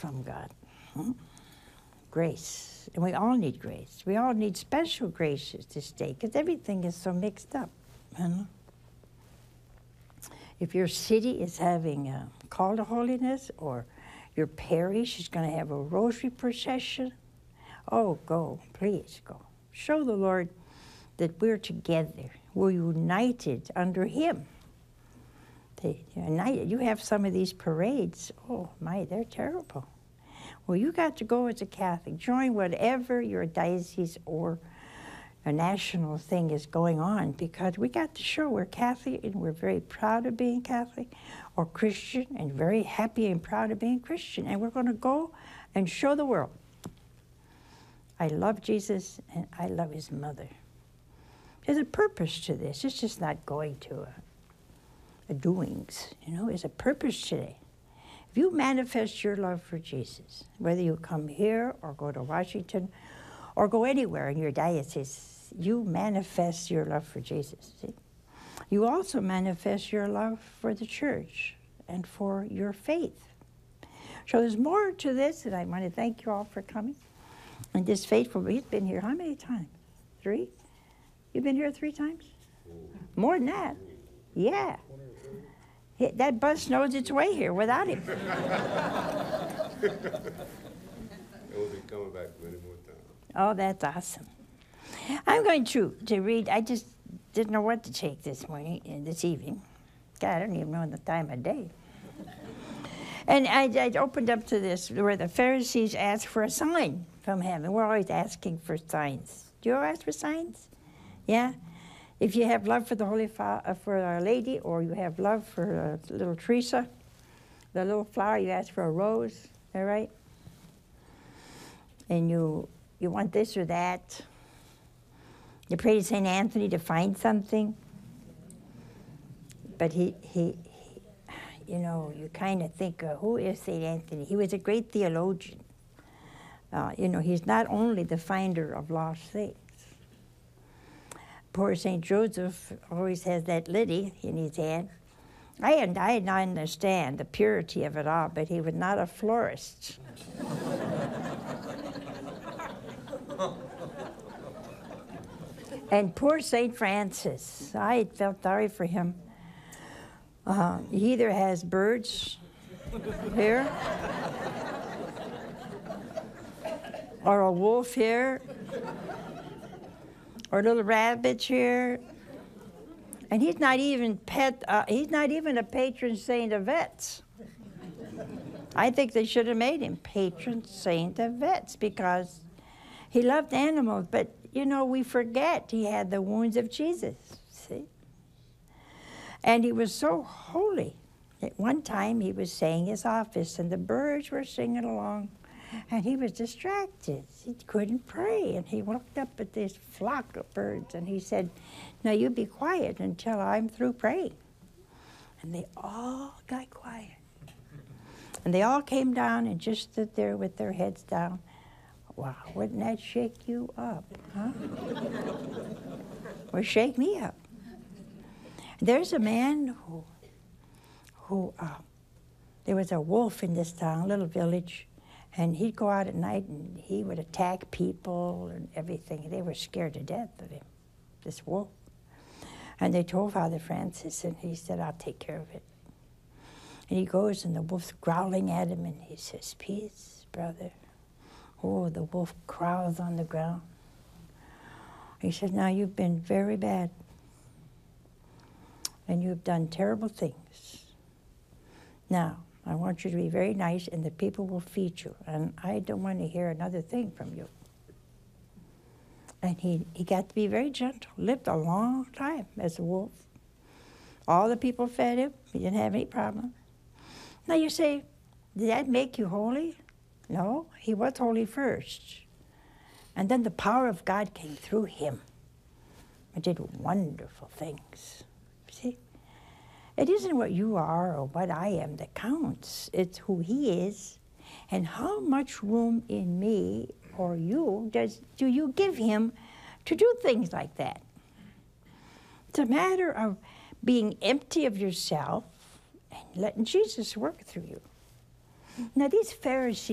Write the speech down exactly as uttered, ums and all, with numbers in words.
from God. Hmm? Grace. And we all need grace. We all need special graces this day because everything is so mixed up. You know? If your city is having a call to holiness or your parish is going to have a rosary procession, oh, go. Please go. Show the Lord that we're together. We're united under Him. They, united. You have some of these parades. Oh, my, they're terrible. Well, you got to go as a Catholic. Join whatever your diocese or a national thing is going on because we got to show we're Catholic and we're very proud of being Catholic or Christian and very happy and proud of being Christian. And we're going to go and show the world. I love Jesus and I love His mother. There's a purpose to this. It's just not going to a, a doings, you know. There's a purpose today. If you manifest your love for Jesus, whether you come here or go to Washington or go anywhere in your diocese, you manifest your love for Jesus. See? You also manifest your love for the church and for your faith. So there's more to this, and I want to thank you all for coming. And this faithful, he's been here how many times? Three? You've been here three times? More than that. Yeah. He, that bus knows its way here without him. We'll be coming back many more times. Oh, that's awesome. I'm going to, to read, I just didn't know what to take this morning, uh, this evening. God, I don't even know the time of day. And I, I opened up to this where the Pharisees asked for a sign from heaven. We're always asking for signs. Do you ask for signs? Yeah? If you have love for the Holy Fa- for Our Lady, or you have love for uh, little Teresa, the little flower, you ask for a rose, is that right? And you you want this or that. You pray to Saint Anthony to find something. But he, he, he you know, you kind of think, uh, who is Saint Anthony? He was a great theologian. Uh, you know, he's not only the finder of lost things. Poor Saint Joseph always has that lily in his hand. I and I didn't understand the purity of it all, but he was not a florist. And poor Saint Francis, I felt sorry for him. Uh, he either has birds here, or a wolf here, or little rabbits here, and he's not even pet. Uh, he's not even a patron saint of vets. I think they should have made him patron saint of vets because he loved animals. But you know, we forget he had the wounds of Jesus. See, and he was so holy. At one time, he was saying his office, and the birds were singing along. And he was distracted. He couldn't pray. And he looked up at this flock of birds and he said, now you be quiet until I'm through praying. And they all got quiet. And they all came down and just stood there with their heads down. Wow, wouldn't that shake you up, huh? Or shake me up. There's a man who, who uh, there was a wolf in this town, little village. And he'd go out at night and he would attack people and everything. They were scared to death of him, this wolf. And they told Father Francis, and he said, I'll take care of it. And he goes and the wolf's growling at him and he says, peace, brother. Oh, the wolf crawls on the ground. He said, now you've been very bad. And you've done terrible things. Now, I want you to be very nice, and the people will feed you. And I don't want to hear another thing from you. And he, he got to be very gentle, lived a long time as a wolf. All the people fed him. He didn't have any problem. Now you say, did that make you holy? No, he was holy first. And then the power of God came through him and did wonderful things. See? It isn't what you are or what I am that counts. It's who he is and how much room in me or you does do you give him to do things like that. It's a matter of being empty of yourself and letting Jesus work through you. Now these Pharisees